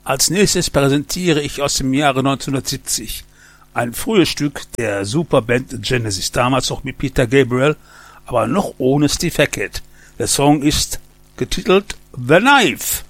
Als nächstes präsentiere ich aus dem Jahre 1970 ein frühes Stück der Superband Genesis, damals noch mit Peter Gabriel, aber noch ohne Steve Hackett. Der Song ist getitelt The Knife.